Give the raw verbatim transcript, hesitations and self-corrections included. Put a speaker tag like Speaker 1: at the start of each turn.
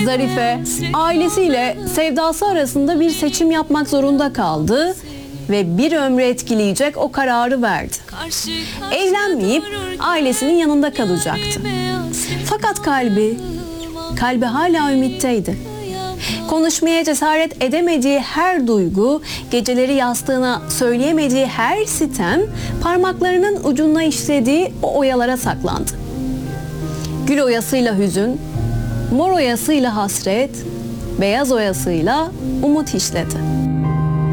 Speaker 1: Zarife ailesiyle sevdası arasında bir seçim yapmak zorunda kaldı ve bir ömrü etkileyecek o kararı verdi. Evlenmeyip ailesinin yanında kalacaktı. Fakat kalbi, kalbi hala ümitteydi. Konuşmaya cesaret edemediği her duygu, geceleri yastığına söyleyemediği her sitem, parmaklarının ucuna işlediği o oyalara saklandı. Gül oyasıyla hüzün, mor oyasıyla hasret, beyaz oyasıyla umut işledi.